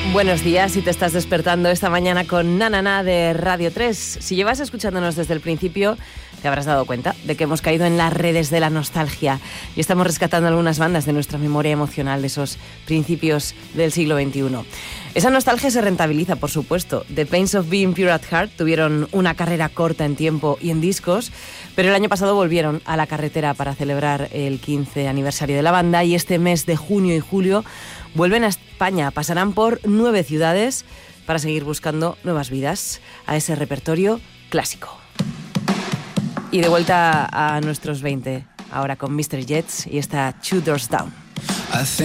Buenos días, si te estás despertando esta mañana con Nanana de Radio 3. Si llevas escuchándonos desde el principio, te habrás dado cuenta de que hemos caído en las redes de la nostalgia y estamos rescatando algunas bandas de nuestra memoria emocional de esos principios del siglo XXI. Esa nostalgia se rentabiliza, por supuesto. The Pains of Being Pure at Heart tuvieron una carrera corta en tiempo y en discos, pero el año pasado volvieron a la carretera para celebrar el 15 aniversario de la banda y este mes de junio y julio vuelven a España. Pasarán por 9 ciudades para seguir buscando nuevas vidas a ese repertorio clásico. Y de vuelta a nuestros 20, ahora con Mr. Jets y esta Two Doors Down.